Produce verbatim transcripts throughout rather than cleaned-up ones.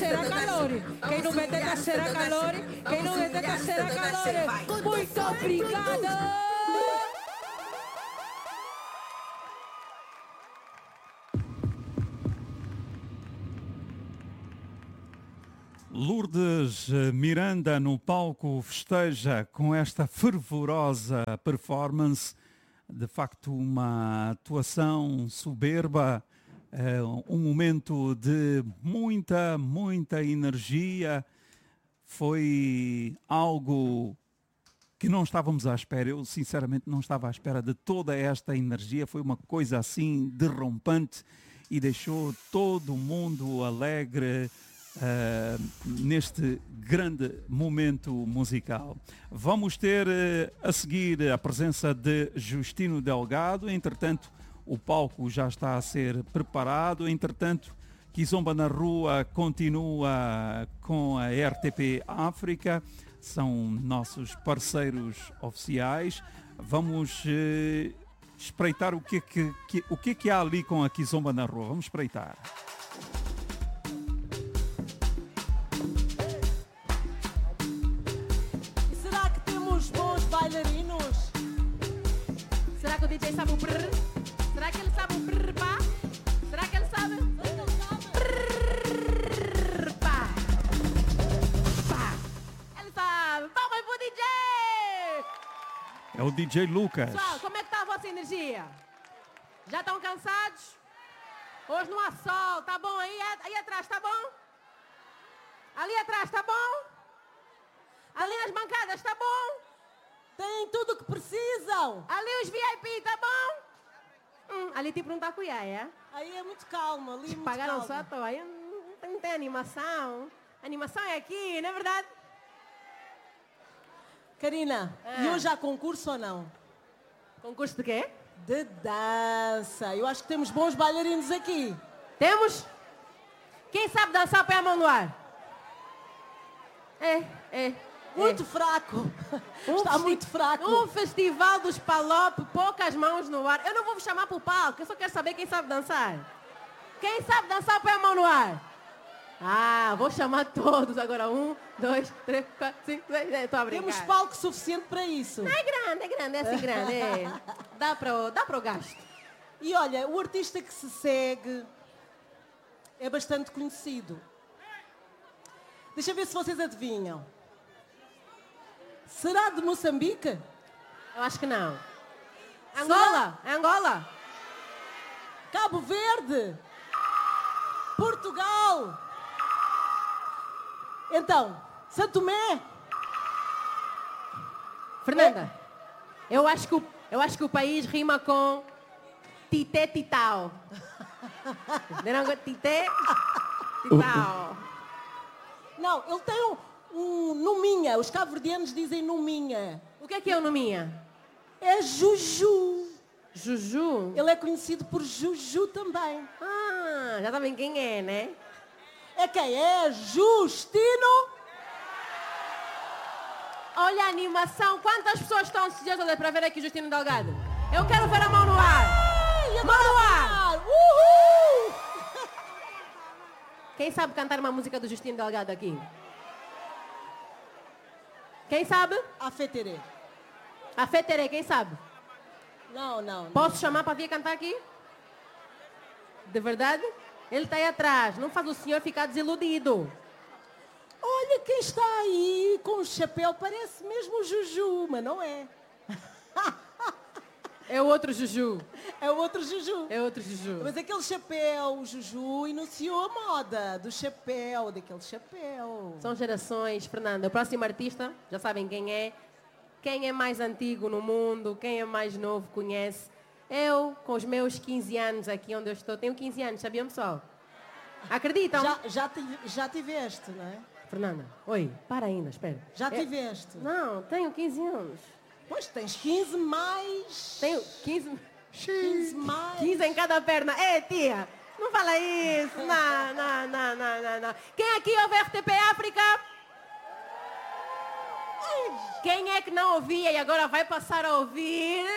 será calor. Quem não detesta será calor. Quem não detesta será calor. Muito obrigada. Lourdes Miranda no palco festeja com esta fervorosa performance, de facto uma atuação soberba, um momento de muita, muita energia, foi algo que não estávamos à espera, eu sinceramente não estava à espera de toda esta energia, foi uma coisa assim derrompante e deixou todo mundo alegre, Uh, neste grande momento musical. Vamos ter uh, a seguir a presença de Justino Delgado. Entretanto, o palco já está a ser preparado. Entretanto, Kizomba na Rua continua com a R T P África. São nossos parceiros oficiais. Vamos uh, espreitar o que, que, que, o que, que há ali com a Kizomba na Rua. Vamos espreitar. Bailarinos. Será que o D J sabe o prrr? Será que ele sabe o prrr pá? Será que ele sabe? Prrr pá. Pá. Ele sabe. Palmas pro D J! É o D J Lucas. Pessoal, como é que está a vossa energia? Já estão cansados? Hoje não há sol, tá bom? Aí, aí atrás, tá bom? Ali atrás, tá bom? Ali nas bancadas, tá bom? Tem tudo o que precisam. Ali os V I P, tá bom? Hum, ali tipo não tá com iaia, é? Aí é muito calmo, ali é muito Pagaram calmo. Só à toa. Aí não, não tem animação. A animação é aqui, não é verdade? Karina, ah. E hoje há concurso ou não? Concurso de quê? De dança. Eu acho que temos bons bailarinos aqui. Temos? Quem sabe dançar põe a mão no ar? É, é. Muito é. Fraco. Um Está muito fraco. Um festival dos Palop, poucas mãos no ar. Eu não vou vos chamar para o palco, eu só quero saber quem sabe dançar. Quem sabe dançar, põe a mão no ar. Ah, vou chamar todos agora. Um, dois, três, quatro, cinco, seis, dez. Estou a brincar. Temos palco suficiente para isso. Não é grande, é grande, é assim grande. É. Dá para dá para o gasto. E olha, o artista que se segue é bastante conhecido. Deixa eu ver se vocês adivinham. Será de Moçambique? Eu acho que não. Angola? É Angola? Cabo Verde? Portugal? Então, São Tomé? Fernanda, é. eu, acho que o, eu acho que o país rima com Tité Titau. Tité Titau. Não, ele tem um... Um Numinha, os cabo-verdianos dizem Numinha. O que é que é o Numinha? É Juju. Juju? Ele é conhecido por Juju também. Ah, já sabem quem é, né? É quem? É Justino. Olha a animação. Quantas pessoas estão ansiosas para ver aqui Justino Delgado? Eu quero ver a mão no ar. Ai, mão no ar. Uhul. Quem sabe cantar uma música do Justino Delgado aqui? Quem sabe? A Feterê. A Feterê, quem sabe? Não, não. Posso não. chamar para vir cantar aqui? De verdade? Ele está aí atrás. Não faz o senhor ficar desiludido. Olha quem está aí com o chapéu. Parece mesmo o Juju, mas não é. É o outro Juju. É o outro Juju. É outro Juju. Mas aquele chapéu, o Juju iniciou a moda do chapéu, daquele chapéu. São gerações, Fernanda. O próximo artista, já sabem quem é. Quem é mais antigo no mundo, quem é mais novo, conhece. Eu, com os meus quinze anos aqui onde eu estou, tenho quinze anos, sabiam, pessoal? Acreditam? Já, já, tive, já tiveste, não é? Fernanda, oi, para ainda, espera. Já é... tiveste? Não, tenho quinze anos. Pois tens quinze mais... Tenho quinze... quinze mais... quinze em cada perna. Ei, tia, não fala isso. Não, não, não, não, não, não. Quem aqui ouve R T P África? Quem é que não ouvia e agora vai passar a ouvir?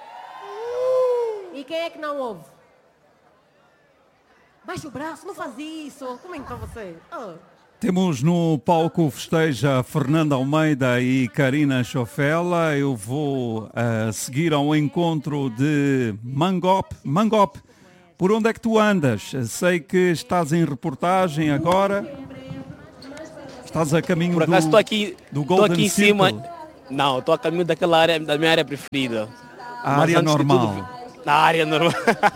E quem é que não ouve? Baixa o braço, não faz isso. Como é que para você? Oh. Temos no palco festeja Fernanda Almeida e Karina Chofela. Eu vou uh, seguir ao encontro de Mangop. Mangop, por onde é que tu andas? Sei que estás em reportagem agora. Estás a caminho por acaso, do, estou aqui, do Golden estou aqui em Circle? cima. Não, estou a caminho daquela área, da minha área preferida. A Mas área antes de normal. tudo, na área normal.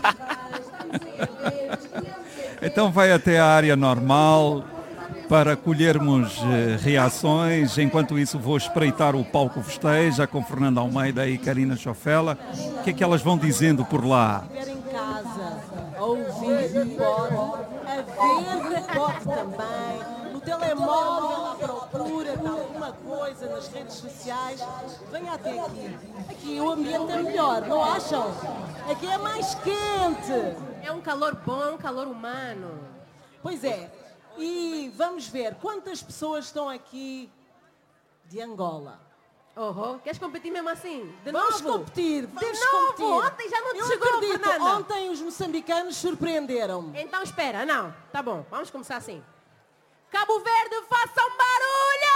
Então vai até a área normal para colhermos eh, reações. Enquanto isso vou espreitar o palco festeja com Fernanda Almeida e Karina Chofela. O que é que elas vão dizendo por lá? Se estiver em casa, a ouvir pode, a ver pode também, no telemóvel à procura de alguma coisa nas redes sociais, venha até aqui. Aqui o ambiente é melhor, não acham? Aqui é mais quente. É um calor bom, um calor humano. Pois é. E vamos ver quantas pessoas estão aqui de Angola. Oh, queres competir mesmo assim? De vamos novo? competir, vamos de novo? competir. Ontem já não te Eu chegou, acredito, Fernanda. ontem os moçambicanos surpreenderam-me. Então espera, não. Tá bom, vamos começar assim. Cabo Verde, façam barulho!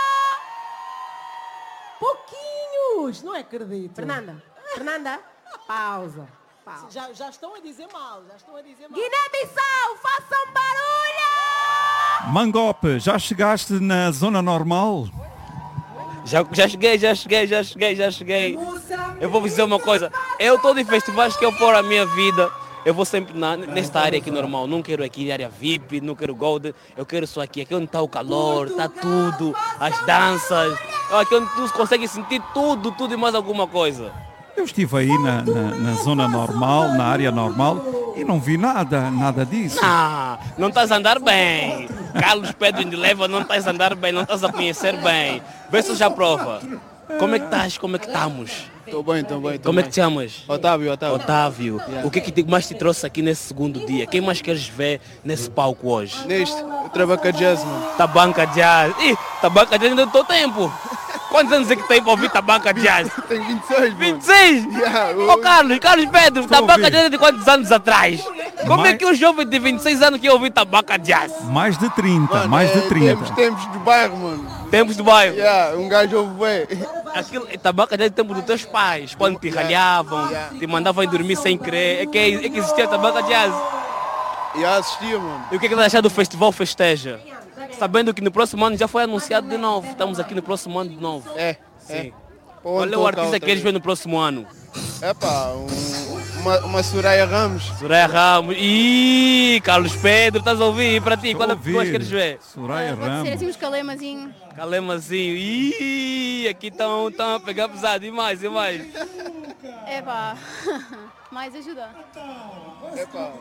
Pouquinhos, não acredito. Fernanda, Fernanda, pausa. pausa. Já, já estão a dizer mal, já estão a dizer mal. Guiné-Bissau, façam barulho! Mangop, já chegaste na zona normal? Já, já cheguei, já cheguei, já cheguei, já cheguei. Eu vou dizer uma coisa. Eu estou em festivais que eu for a minha vida. Eu vou sempre na, nesta área aqui normal. Não quero aqui área V I P, não quero Gold. Eu quero só aqui. Aqui onde está o calor, está tudo. As danças. Aqui onde tu consegue sentir tudo, tudo e mais alguma coisa. Eu estive aí na, na, na zona normal, na área normal, e não vi nada, nada disso. Não, não estás a andar bem. Carlos Pedro de Leva, não estás a andar bem, não estás a conhecer bem. Vê se já prova. Como é que estás? Como é que estamos? Estou bem, estou bem. Como é que te chamas? Otávio, Otávio. Otávio. O que é que mais te trouxe aqui nesse segundo dia? Quem mais queres ver nesse palco hoje? Neste, o Tabanca Jazz, mano. Tabanca Jazz. Ih, Tabanca Jazz ainda estou tempo. Quantos anos é que tem para ouvir Tabanca Jazz? Tenho vinte e seis, mano. vinte e seis? Yeah, Ô Carlos, Carlos Pedro, Tabanca Jazz é de quantos anos atrás? Como Mais- é que um jovem de vinte e seis anos quer ouvir Tabanca Jazz? Mais de trinta, Mano, mais é de trinta. Tempos, tempos do bairro, mano. Tempos do bairro. Yeah, um gajo ouve bem. Aquilo, Tabanca Jazz é tempo dos teus pais, quando te ralhavam, te mandavam ir dormir sem querer. É que, é que existia Tabanca Jazz. E assistia, mano. E o que é que vai achar do Festival Festeja? Sabendo que no próximo ano já foi anunciado de novo. Estamos aqui no próximo ano de novo. É, Sim. é. Qual é o artista que queres ver no próximo ano? É pá, um, uma, uma Soraya Ramos. Soraya Ramos. Ih, Carlos Pedro, estás a ouvir? E para ti, qual é que tu mais queres ver? Soraya Pode ser Ramos. assim uns calemazinhos. Calemazinho. Ih, aqui estão a pegar pesado. E mais, e mais. É pá, mais ajuda. É pá.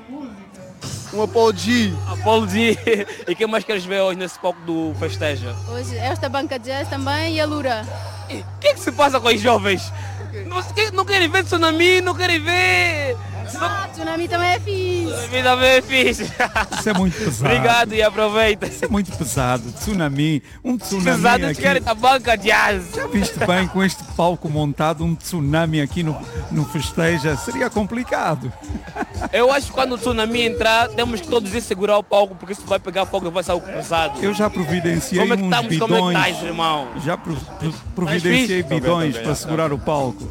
Um Apolo G. Apolo G. E quem mais queres ver hoje nesse palco do Festeja? Hoje esta banca de jazz também e a Lura. O que é que se passa com os jovens? Não, não querem ver tsunami, não querem ver. Ah, tsunami também é fixe. A vida bem é fixe. Isso é muito pesado. Obrigado e aproveita. Isso é muito pesado. Tsunami. Um tsunami Pesado, eles aqui. querem a banca de jazz. Já viste bem com este palco montado, um tsunami aqui no, no festeja? Seria complicado. Eu acho que quando o tsunami entrar, temos que todos ir segurar o palco, porque isso vai pegar fogo e vai sair algo pesado. Eu já providenciei Como é que uns estamos? Como é que bidões. estás, irmão? Já pro, pro, providenciei fixe? bidões para segurar o palco.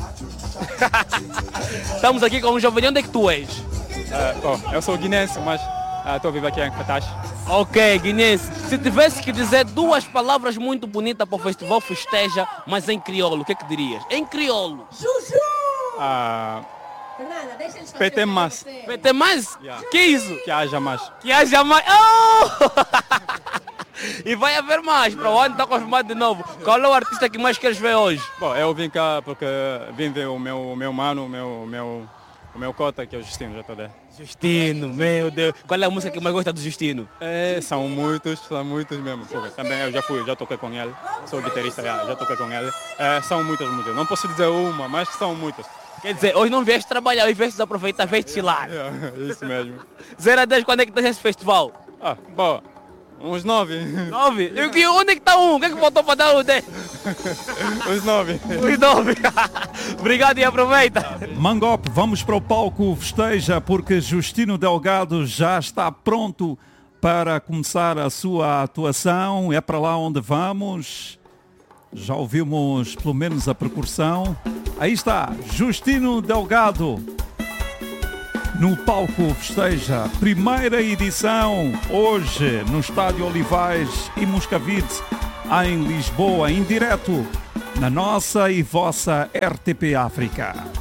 Estamos aqui com um jovem. Onde é que tu és? Ah, bom, eu sou guinense, mas estou a viver aqui em Fataz. Ok, guinense. Se tivesse que dizer duas palavras muito bonitas para o Festival Festeja, mas em crioulo, o que é que dirias? Em crioulo. Ah, Fernanda, deixa eles P T mais, P T mais? Yeah. Que isso? que haja mais. Que haja mais. Oh! E vai haver mais. Para o ano está confirmado de novo. Qual é o artista que mais queres ver hoje? Bom, eu vim cá porque vim ver o meu, o meu mano, o meu, o meu, o meu cota, que é o Justino, já estou a Justino, meu Deus. Qual é a música que mais gosta do Justino? é, São muitos, são muitos mesmo. Porque também eu já fui, já toquei com ele, sou guitarrista, já, já toquei com ele. É, são muitas músicas, não posso dizer uma, mas são muitas. Quer dizer, hoje não vieste trabalhar, hoje vieste aproveitar, vieste chilar. É, isso mesmo. zero a dez, quando é que tem esse festival? Ah, bom, uns nove. nove? E onde é que está um? O que é que faltou para dar o dez? Uns nove. Os nove. Obrigado e aproveita. Mangop, vamos para o palco festeja porque Justino Delgado já está pronto para começar a sua atuação. É para lá onde vamos. Já ouvimos pelo menos a percussão. Aí está, Justino Delgado. No palco festeja, primeira edição, hoje no Estádio Olivais e Moscavide, em Lisboa, em direto, na nossa e vossa R T P África.